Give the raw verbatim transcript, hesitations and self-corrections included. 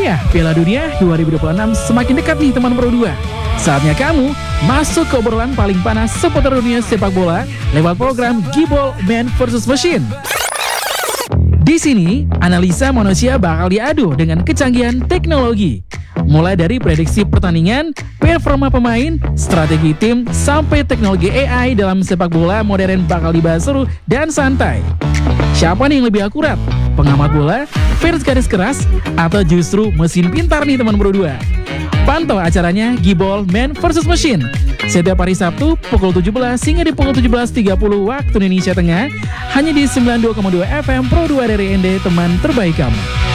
Meriah Piala Dunia dua ribu dua puluh enam semakin dekat nih teman Pro dua. Saatnya kamu masuk ke obrolan paling panas seputar dunia sepak bola lewat program Gibol Man versus Machine. Di sini, analisa manusia bakal diadu dengan kecanggihan teknologi. Mulai dari prediksi pertandingan, performa pemain, strategi tim, sampai teknologi A I dalam sepak bola modern bakal dibahas seru dan santai. Siapa nih yang lebih akurat? Pengamat bola, fans garis keras, atau justru mesin pintar nih teman Pro dua? Pantau acaranya Gibol Man versus Machine setiap hari Sabtu pukul tujuh belas hingga di pukul tujuh belas tiga puluh waktu Indonesia Tengah hanya di sembilan puluh dua koma dua F M Pro dua dari N D, teman terbaik kamu.